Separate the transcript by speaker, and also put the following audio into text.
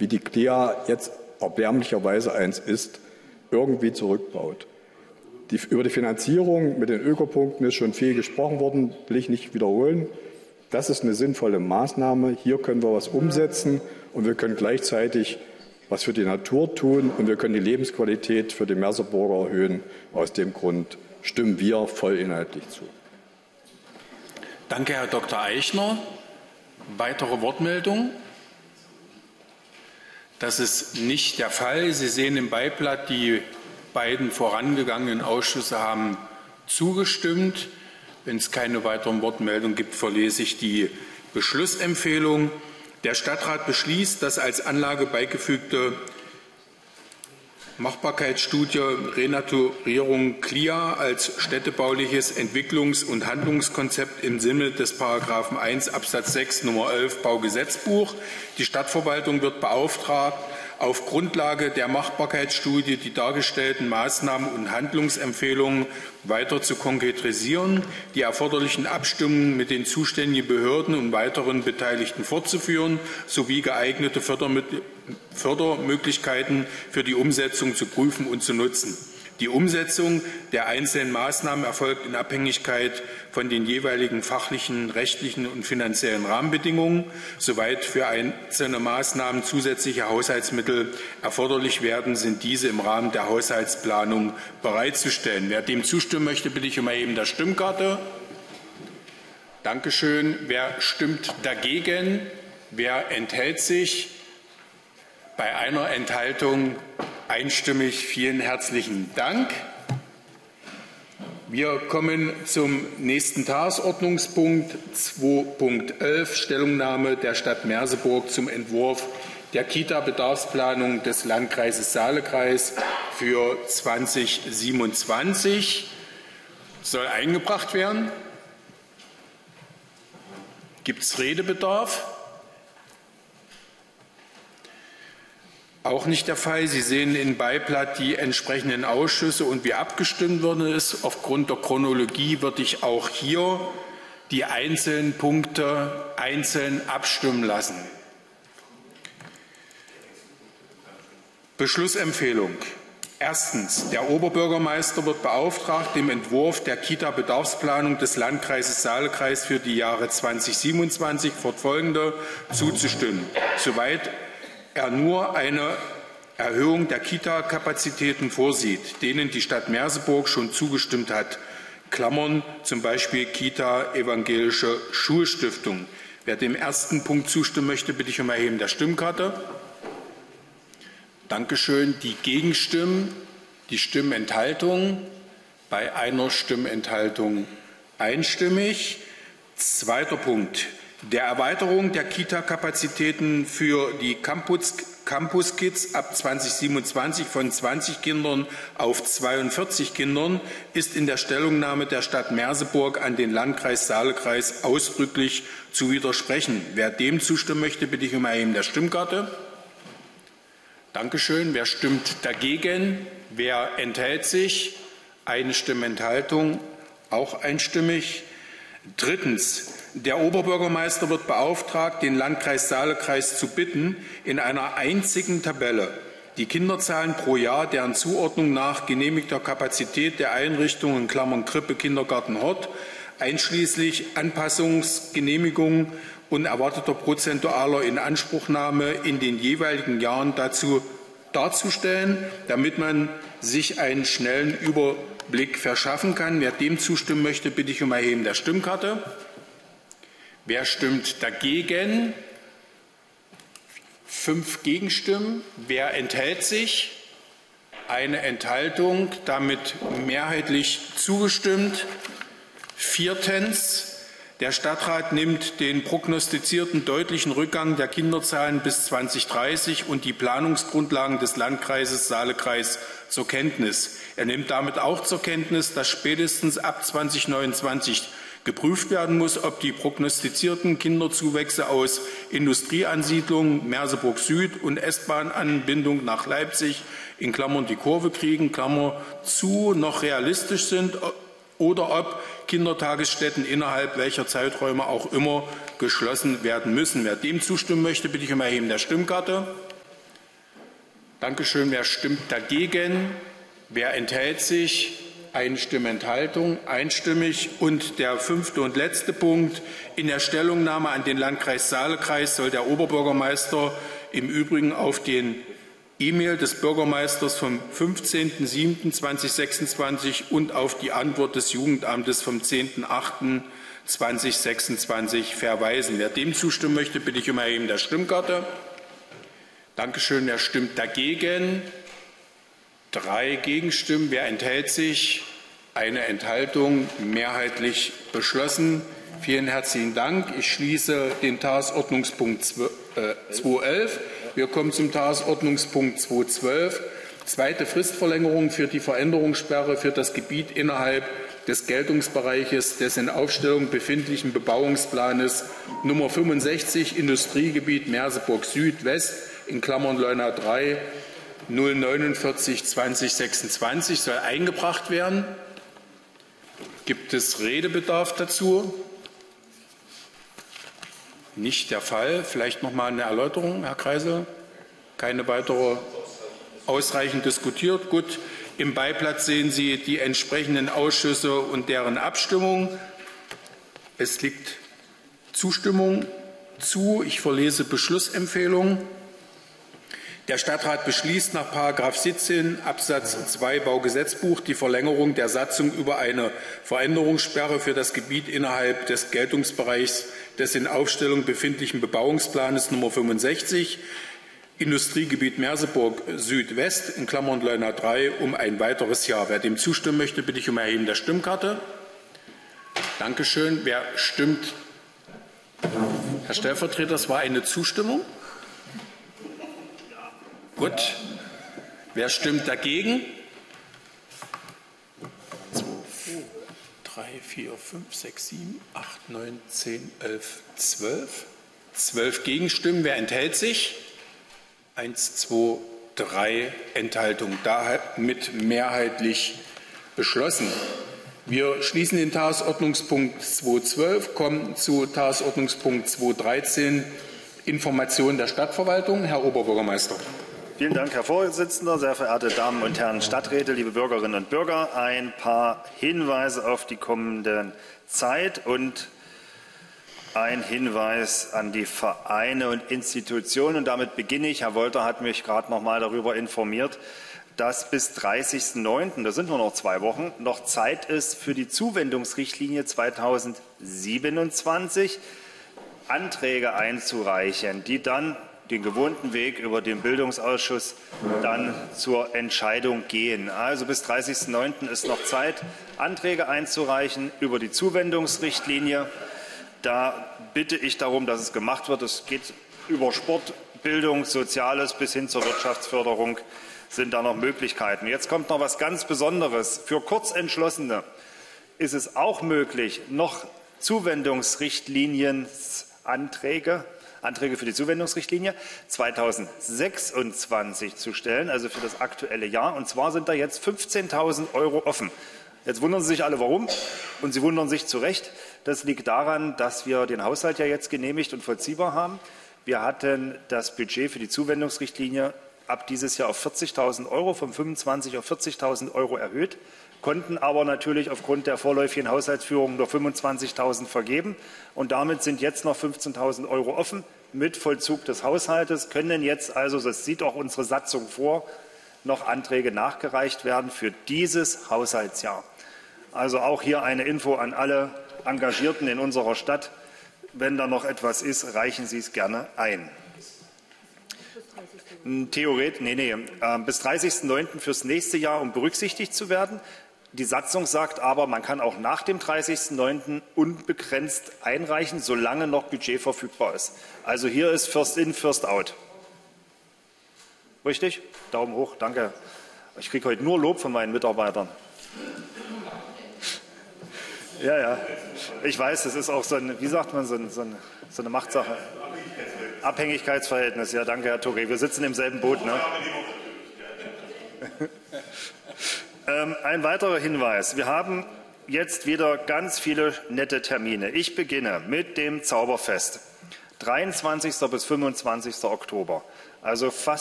Speaker 1: wie die CLEA jetzt erbärmlicherweise eins ist, irgendwie zurückbaut. Über die Finanzierung mit den Ökopunkten ist schon viel gesprochen worden, will ich nicht wiederholen. Das ist eine sinnvolle Maßnahme. Hier können wir was umsetzen und wir können gleichzeitig was für die Natur tun und wir können die Lebensqualität für die Merseburger erhöhen. Aus dem Grund stimmen wir voll inhaltlich zu.
Speaker 2: Danke, Herr Dr. Eichner. Weitere Wortmeldungen? Das ist nicht der Fall. Sie sehen im Beiblatt, die beiden vorangegangenen Ausschüsse haben zugestimmt. Wenn es keine weiteren Wortmeldungen gibt, verlese ich die Beschlussempfehlung. Der Stadtrat beschließt, dass als Anlage beigefügte Machbarkeitsstudie Renaturierung CLEA als städtebauliches Entwicklungs- und Handlungskonzept im Sinne des § 1 Absatz 6 Nummer 11 Baugesetzbuch. Die Stadtverwaltung wird beauftragt, auf Grundlage der Machbarkeitsstudie die dargestellten Maßnahmen und Handlungsempfehlungen weiter zu konkretisieren, die erforderlichen Abstimmungen mit den zuständigen Behörden und weiteren Beteiligten fortzuführen, sowie geeignete Fördermöglichkeiten für die Umsetzung zu prüfen und zu nutzen. Die Umsetzung der einzelnen Maßnahmen erfolgt in Abhängigkeit von den jeweiligen fachlichen, rechtlichen und finanziellen Rahmenbedingungen. Soweit für einzelne Maßnahmen zusätzliche Haushaltsmittel erforderlich werden, sind diese im Rahmen der Haushaltsplanung bereitzustellen. Wer dem zustimmen möchte, bitte ich um Erheben der Stimmkarte. Dankeschön. Wer stimmt dagegen? Wer enthält sich? Bei einer Enthaltung einstimmig. Vielen herzlichen Dank. Wir kommen zum nächsten Tagesordnungspunkt 2.11 Stellungnahme der Stadt Merseburg zum Entwurf der Kita-Bedarfsplanung des Landkreises Saale-Kreis für 2027. Soll eingebracht werden. Gibt es Redebedarf? Auch nicht der Fall. Sie sehen im Beiblatt die entsprechenden Ausschüsse und wie abgestimmt worden ist. Aufgrund der Chronologie würde ich auch hier die einzelnen Punkte einzeln abstimmen lassen. Beschlussempfehlung. Erstens. Der Oberbürgermeister wird beauftragt, dem Entwurf der Kita-Bedarfsplanung des Landkreises Saale-Kreis für die Jahre 2027 fortfolgende zuzustimmen, soweit er nur eine Erhöhung der Kita-Kapazitäten vorsieht, denen die Stadt Merseburg schon zugestimmt hat. Klammern zum Beispiel Kita Evangelische Schulstiftung. Wer dem ersten Punkt zustimmen möchte, bitte ich um Erheben der Stimmkarte. Dankeschön. Die Gegenstimmen, die Stimmenthaltung, bei einer Stimmenthaltung einstimmig. Zweiter Punkt. Der Erweiterung der Kita-Kapazitäten für die Campus-Kids ab 2027 von 20 Kindern auf 42 Kindern ist in der Stellungnahme der Stadt Merseburg an den Landkreis Saale-Kreis ausdrücklich zu widersprechen. Wer dem zustimmen möchte, bitte ich um Erheben der Stimmkarte. Dankeschön. Wer stimmt dagegen? Wer enthält sich? Eine Stimmenthaltung, auch einstimmig. Drittens. Der Oberbürgermeister wird beauftragt, den Landkreis Saale-Kreis zu bitten, in einer einzigen Tabelle die Kinderzahlen pro Jahr, deren Zuordnung nach genehmigter Kapazität der Einrichtungen (Krippe, Kindergarten, Hort), einschließlich Anpassungsgenehmigungen und erwarteter prozentualer Inanspruchnahme in den jeweiligen Jahren dazu darzustellen, damit man sich einen schnellen Überblick verschaffen kann. Wer dem zustimmen möchte, bitte ich um Erheben der Stimmkarte. Wer stimmt dagegen? 5 Gegenstimmen. Wer enthält sich? Eine Enthaltung. Damit mehrheitlich zugestimmt. Viertens. Der Stadtrat nimmt den prognostizierten deutlichen Rückgang der Kinderzahlen bis 2030 und die Planungsgrundlagen des Landkreises Saale-Kreis zur Kenntnis. Er nimmt damit auch zur Kenntnis, dass spätestens ab 2029 geprüft werden muss, ob die prognostizierten Kinderzuwächse aus Industrieansiedlungen Merseburg Süd und S-Bahn-Anbindung nach Leipzig in Klammern die Kurve kriegen, Klammer zu, noch realistisch sind oder ob Kindertagesstätten innerhalb welcher Zeiträume auch immer geschlossen werden müssen. Wer dem zustimmen möchte, bitte ich um Erheben der Stimmkarte. Dankeschön. Wer stimmt dagegen? Wer enthält sich? Eine Stimme Enthaltung, einstimmig. Und der 5. und letzte Punkt. In der Stellungnahme an den Landkreis Saale-Kreis soll der Oberbürgermeister im Übrigen auf den E-Mail des Bürgermeisters vom 15.07.2026 und auf die Antwort des Jugendamtes vom 10.08.2026 verweisen. Wer dem zustimmen möchte, bitte ich um Erheben der Stimmkarte. Dankeschön. Wer stimmt dagegen? 3 Gegenstimmen. Wer enthält sich? Eine Enthaltung. Mehrheitlich beschlossen. Vielen herzlichen Dank. Ich schließe den Tagesordnungspunkt 2.11. Wir kommen zum Tagesordnungspunkt 2.12. Zweite Fristverlängerung für die Veränderungssperre für das Gebiet innerhalb des Geltungsbereiches des in Aufstellung befindlichen Bebauungsplanes Nummer 65 Industriegebiet Merseburg Südwest in Klammern Leuna 3 049 2026 soll eingebracht werden. Gibt es Redebedarf dazu? Nicht der Fall. Vielleicht noch mal eine Erläuterung, Herr Kreisel? Keine weitere? Ausreichend diskutiert? Gut. Im Beiblatt sehen Sie die entsprechenden Ausschüsse und deren Abstimmung. Es liegt Zustimmung zu. Ich verlese Beschlussempfehlung. Der Stadtrat beschließt nach § 17 Absatz 2 Baugesetzbuch die Verlängerung der Satzung über eine Veränderungssperre für das Gebiet innerhalb des Geltungsbereichs des in Aufstellung befindlichen Bebauungsplanes Nummer 65 Industriegebiet Merseburg Südwest in Klammern Leuna 3 um ein weiteres Jahr. Wer dem zustimmen möchte, bitte ich um Erheben der Stimmkarte. Dankeschön. Wer stimmt? Herr Stellvertreter, das war eine Zustimmung. Gut. Wer stimmt dagegen? 2, 3, 4, 5, 6, 7, 8, 9, 10, 11, 12. 12 Gegenstimmen. Wer enthält sich? 1, 2, 3 Enthaltungen. Damit mehrheitlich beschlossen. Wir schließen den Tagesordnungspunkt 2.12, kommen zu Tagesordnungspunkt 2.13, Information der Stadtverwaltung. Herr Oberbürgermeister.
Speaker 3: Vielen Dank, Herr Vorsitzender, sehr verehrte Damen und Herren Stadträte, liebe Bürgerinnen und Bürger. Ein paar Hinweise auf die kommende Zeit und ein Hinweis an die Vereine und Institutionen. Und damit beginne ich. Herr Wolter hat mich gerade noch mal darüber informiert, dass bis 30.09., da sind nur noch 2 Wochen, noch Zeit ist für die Zuwendungsrichtlinie 2027, Anträge einzureichen, die dann den gewohnten Weg über den Bildungsausschuss dann zur Entscheidung gehen. Also bis 30.09. ist noch Zeit, Anträge einzureichen über die Zuwendungsrichtlinie. Da bitte ich darum, dass es gemacht wird. Es geht über Sport, Bildung, Soziales bis hin zur Wirtschaftsförderung sind da noch Möglichkeiten. Jetzt kommt noch etwas ganz Besonderes. Für Kurzentschlossene ist es auch möglich, noch Zuwendungsrichtlinienanträge für die Zuwendungsrichtlinie 2026 zu stellen, also für das aktuelle Jahr. Und zwar sind da jetzt 15.000 € offen. Jetzt wundern Sie sich alle, warum, und Sie wundern sich zu Recht. Das liegt daran, dass wir den Haushalt ja jetzt genehmigt und vollziehbar haben. Wir hatten das Budget für die Zuwendungsrichtlinie ab dieses Jahr auf 40.000 € von 25 auf 40.000 € erhöht, konnten aber natürlich aufgrund der vorläufigen Haushaltsführung nur 25.000 vergeben. Und damit sind jetzt noch 15.000 € offen mit Vollzug des Haushaltes, können jetzt also, das sieht auch unsere Satzung vor, noch Anträge nachgereicht werden für dieses Haushaltsjahr. Also auch hier eine Info an alle Engagierten in unserer Stadt. Wenn da noch etwas ist, reichen Sie es gerne ein. Theoretisch, bis 30.09. fürs nächste Jahr, um berücksichtigt zu werden. Die Satzung sagt aber, man kann auch nach dem 30.09. unbegrenzt einreichen, solange noch Budget verfügbar ist. Also hier ist First in, First out. Richtig? Daumen hoch, danke. Ich kriege heute nur Lob von meinen Mitarbeitern. Ja, ich weiß, das ist auch so eine, wie sagt man, so eine Machtsache. Abhängigkeitsverhältnis, ja, danke, Herr Touré. Wir sitzen im selben Boot, ne? Ein weiterer Hinweis. Wir haben jetzt wieder ganz viele nette Termine. Ich beginne mit dem Zauberfest. 23. bis 25. Oktober. Also fast